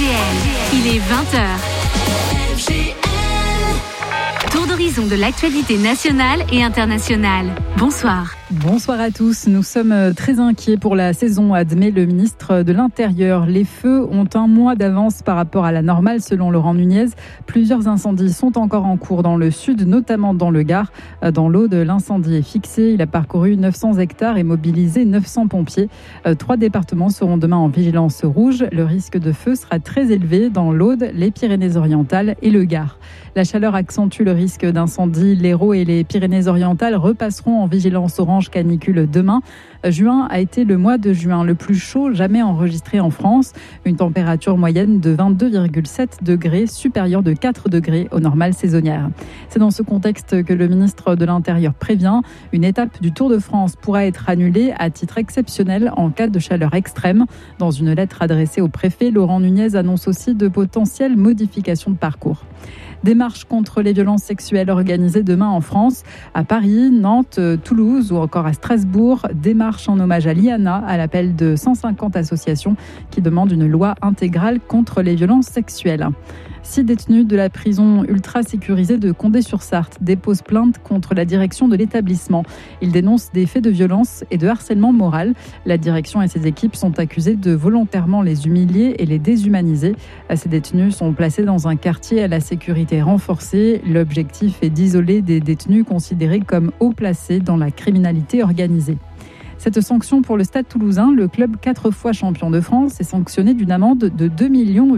FGL, il est 20h. Tour d'horizon de l'actualité nationale et internationale. Bonsoir. Bonsoir à tous. Nous sommes très inquiets pour la saison, admet le ministre de l'Intérieur. Les feux ont un mois d'avance par rapport à la normale, selon Laurent Nunez. Plusieurs incendies sont encore en cours dans le sud, notamment dans le Gard. Dans l'Aude, l'incendie est fixé. Il a parcouru 900 hectares et mobilisé 900 pompiers. 3 départements seront demain en vigilance rouge. Le risque de feu sera très élevé dans l'Aude, les Pyrénées-Orientales et le Gard. La chaleur accentue le risque d'incendie. L'Hérault et les Pyrénées-Orientales repasseront en vigilance orange canicule demain. Juin a été le mois de juin le plus chaud jamais enregistré en France. Une température moyenne de 22,7 degrés, supérieure de 4 degrés aux normales saisonnières. C'est dans ce contexte que le ministre de l'Intérieur prévient. Une étape du Tour de France pourra être annulée à titre exceptionnel en cas de chaleur extrême. Dans une lettre adressée au préfet, Laurent Nunez annonce aussi de potentielles modifications de parcours. Des marches contre les violences sexuelles organisées demain en France, à Paris, Nantes, Toulouse ou encore à Strasbourg. Des marches en hommage à Liana, à l'appel de 150 associations qui demandent une loi intégrale contre les violences sexuelles. 6 détenus de la prison ultra sécurisée de Condé-sur-Sarthe déposent plainte contre la direction de l'établissement. Ils dénoncent des faits de violence et de harcèlement moral. La direction et ses équipes sont accusées de volontairement les humilier et les déshumaniser. Ces détenus sont placés dans un quartier à la sécurité renforcée. L'objectif est d'isoler des détenus considérés comme haut placés dans la criminalité organisée. Cette sanction pour le Stade Toulousain, le club 4 fois champion de France, est sanctionné d'une amende de 2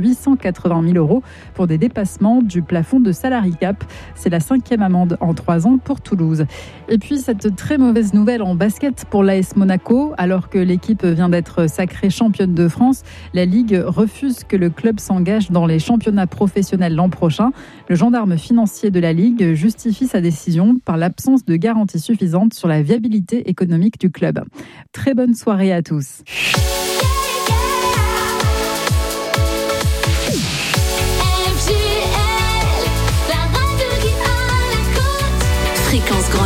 880 000 € pour des dépassements du plafond de salary cap. C'est la 5e amende en 3 ans pour Toulouse. Et puis cette très mauvaise nouvelle en basket pour l'AS Monaco. Alors que l'équipe vient d'être sacrée championne de France, la Ligue refuse que le club s'engage dans les championnats professionnels l'an prochain. Le gendarme financier de la Ligue justifie sa décision par l'absence de garantie suffisante sur la viabilité économique du club. Très bonne soirée à tous. Fréquence Grand